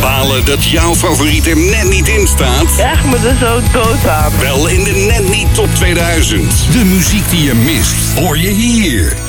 Balen dat jouw favoriet er net niet in staat? Echt me er zo dood aan. Wel in de Net Niet Top 2000. De muziek die je mist, hoor je hier.